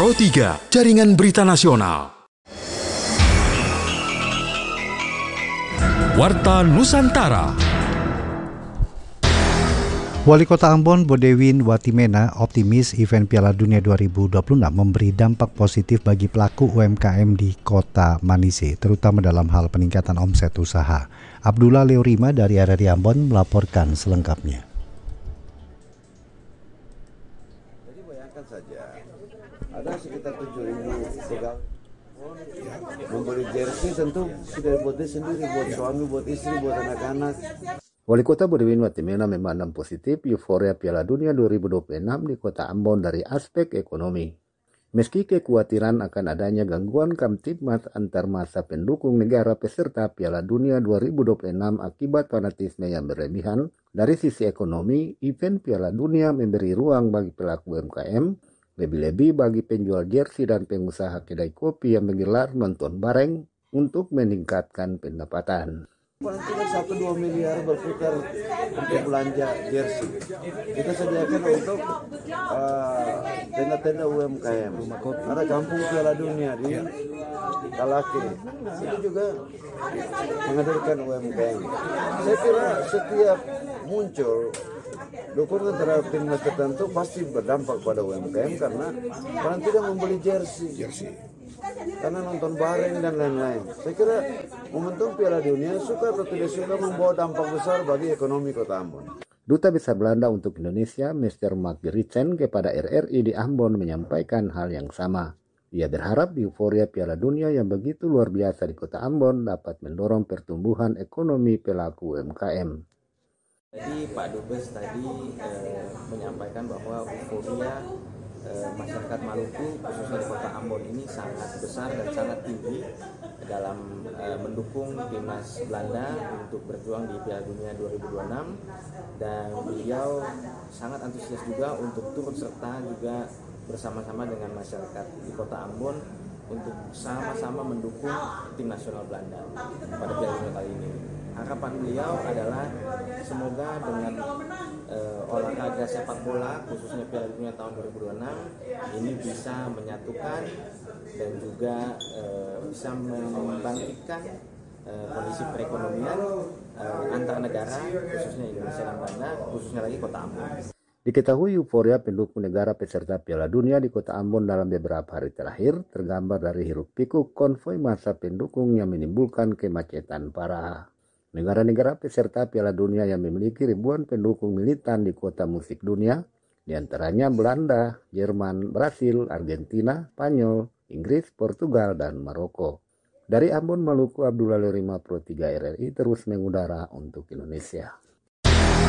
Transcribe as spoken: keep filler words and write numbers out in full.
Pro tiga, Jaringan Berita Nasional. Warta Nusantara. Wali Kota Ambon Bodewin Watimena optimis event Piala Dunia dua ribu dua puluh enam memberi dampak positif bagi pelaku U M K M di Kota Manise, terutama dalam hal peningkatan omset usaha. Abdullah Leorima dari R R I Ambon melaporkan selengkapnya. Jadi bayangkan saja, ada sekitar tujuh ribu pegawai membeli jersey, tentu sudah buat dia sendiri, buat suami, buat istri, buat anak-anak. Wali Kota Bodewin Watimena memandang positif euforia Piala Dunia dua ribu dua puluh enam di Kota Ambon dari aspek ekonomi. Meski kekhawatiran akan adanya gangguan kamtibmas antar masa pendukung negara peserta Piala Dunia dua ribu dua puluh enam akibat fanatisme yang berlebihan, dari sisi ekonomi, event Piala Dunia memberi ruang bagi pelaku U M K M, lebih-lebih bagi penjual jersey dan pengusaha kedai kopi yang menggelar nonton bareng untuk meningkatkan pendapatan. Paling tidak satu dua miliar berputar untuk belanja jersey. Kita sediakan untuk uh, tenda-tenda U M K M. Ada kampung Piala Dunia di Kalake. Itu juga menghadirkan U M K M. Saya kira setiap muncul dukungan terhadap timnas tertentu pasti berdampak pada U M K M karena paling tidak membeli jersey. Karena nonton bareng dan lain-lain. Saya kira momentum Piala Dunia suka atau tidak suka membawa dampak besar bagi ekonomi Kota Ambon. Duta Besar Belanda untuk Indonesia, mister Mark Gerritsen, kepada R R I di Ambon menyampaikan hal yang sama. Ia berharap euforia Piala Dunia yang begitu luar biasa di Kota Ambon dapat mendorong pertumbuhan ekonomi pelaku U M K M. Jadi Pak Dubes tadi eh, menyampaikan bahwa euforia masyarakat Maluku khususnya di Kota Ambon ini sangat besar dan sangat tinggi dalam uh, mendukung timnas Belanda untuk berjuang di Piala Dunia dua ribu dua puluh enam, dan beliau sangat antusias juga untuk turut serta juga bersama-sama dengan masyarakat di Kota Ambon untuk sama-sama mendukung tim nasional Belanda pada Piala Dunia kali ini. Harapan beliau adalah semoga dengan uh, olahraga sepak bola khususnya Piala Dunia tahun dua ribu dua puluh enam ini bisa menyatukan dan juga uh, bisa membangkitkan uh, kondisi perekonomian uh, antar negara khususnya Indonesia dan Belanda, khususnya lagi Kota Ambon. Diketahui euforia pendukung negara peserta Piala Dunia di Kota Ambon dalam beberapa hari terakhir tergambar dari hiruk-pikuk konvoi massa pendukung yang menimbulkan kemacetan parah. Negara-negara peserta Piala Dunia yang memiliki ribuan pendukung militan di kota musik dunia, diantaranya Belanda, Jerman, Brasil, Argentina, Spanyol, Inggris, Portugal, dan Maroko. Dari Ambon, Maluku, Abdullah Leorima, Pro tiga R R I terus mengudara untuk Indonesia.